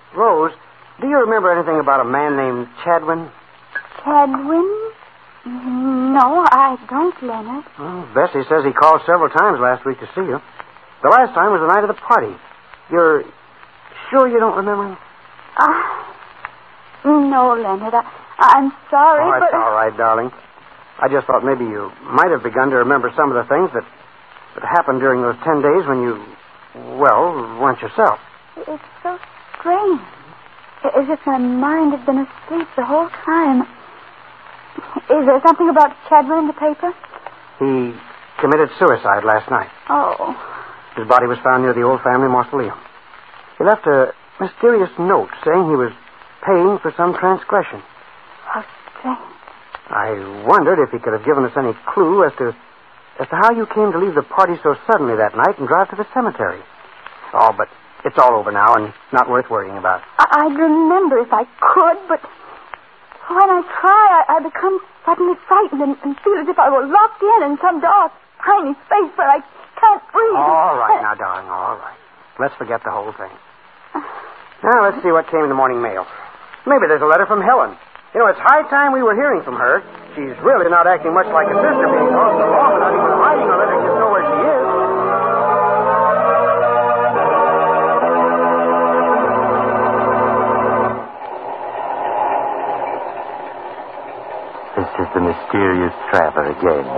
Rose, do you remember anything about a man named Chadwin? Chadwin? No, I don't, Leonard. Well, Bessie says he called several times last week to see you. The last time was the night of the party. You're sure you don't remember him? No, Leonard. I'm sorry, Oh, but... it's all right, darling. I just thought maybe you might have begun to remember some of the things that happened during those 10 days when you, weren't yourself. It's so strange. As if my mind had been asleep the whole time. Is there something about Chadwin in the paper? He committed suicide last night. Oh. His body was found near the old family mausoleum. He left a mysterious note saying he was paying for some transgression. How strange. I wondered if he could have given us any clue as to how you came to leave the party so suddenly that night and drive to the cemetery. Oh, but it's all over now and not worth worrying about. I'd remember if I could, but when I try, I become suddenly frightened and feel as if I were locked in some dark, tiny space where I can't breathe. All right now, darling, all right. Let's forget the whole thing. Now, let's see what came in the morning mail. Maybe there's a letter from Helen. You know, it's high time we were hearing from her. She's really not acting much like a sister, being gone so long without even writing a letter to know where she is. This is the mysterious traveler again.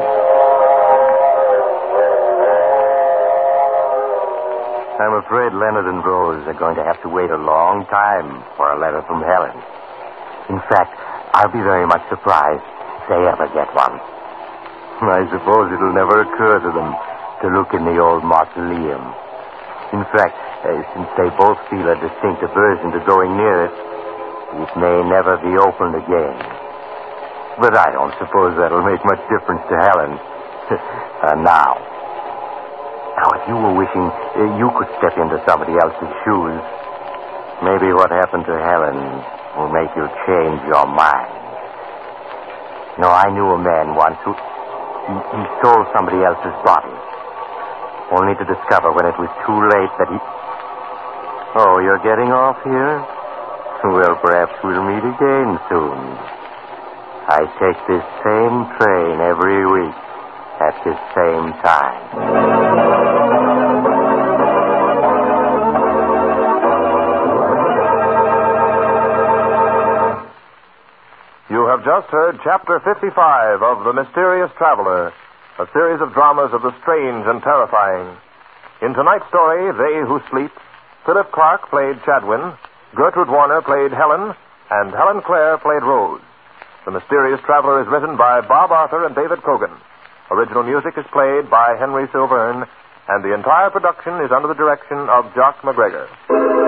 I'm afraid Leonard and Rose are going to have to wait a long time for a letter from Helen. In fact, I'll be very much surprised if they ever get one. I suppose it'll never occur to them to look in the old mausoleum. In fact, since they both feel a distinct aversion to going near it, it may never be opened again. But I don't suppose that'll make much difference to Helen. Now, if you were wishing you could step into somebody else's shoes, maybe what happened to Helen will make you change your mind. No, I knew a man once who he stole somebody else's body, only to discover when it was too late that he... Oh, you're getting off here? Well, perhaps we'll meet again soon. I take this same train every week at this same time. You have just heard Chapter 55 of The Mysterious Traveler, a series of dramas of the strange and terrifying. In tonight's story, They Who Sleep, Philip Clark played Chadwin, Gertrude Warner played Helen, and Helen Clare played Rose. The Mysterious Traveler is written by Bob Arthur and David Cogan. Original music is played by Henry Silverne, and the entire production is under the direction of Jock McGregor.